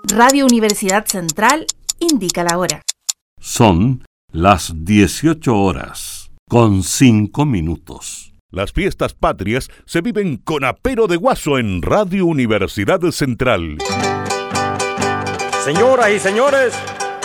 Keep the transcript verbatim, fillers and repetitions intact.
Radio Universidad Central indica la hora. Son las dieciocho horas con cinco minutos. Las fiestas patrias se viven con apero de guaso en Radio Universidad Central. Señoras y señores,